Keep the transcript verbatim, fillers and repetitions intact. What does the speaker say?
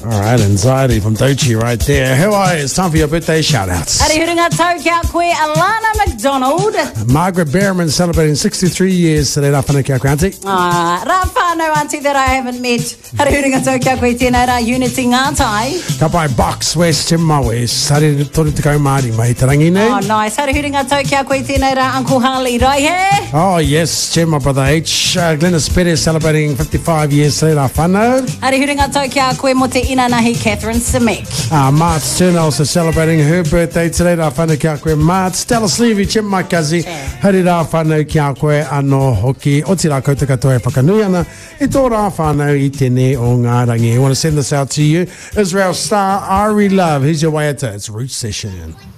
All right, anxiety from Dochi right there. Who are you? It's time for your birthday shout-outs. Ari hurunga tau kia koe Alana McDonald. Margaret Behrman celebrating sixty-three years today. Rā whana kia koe, auntie. Ah, rā whānau auntie that I haven't met. Ari hurunga tau kia koe tēnei rā Unity Ngātai. Ka pai Box West Timma West. Hari tore te kau Māori mai te rangi nei. Oh, nice. Ari hurunga tau kia koe tēnei rā Uncle Harley Raihe. Oh, yes. Cheer my brother H. Uh, Glennis Perez celebrating fifty-five years today. Rā whānau. Ari hurunga tau kia koe mo te inanahi Catherine Simek. Uh, Mart Turner also celebrating her birthday today. Rā whānau kia koe Mart. Stella Sleevy, Chim my kazi. Hari rā whānau kia koe ano hoki. O te rā kouta katoa e whakanui ana. I tō rā whānau i tēnei o ngā rangi. I want to send this out to you. Israel star Ari Love. Here's your way at it. It's Root Session.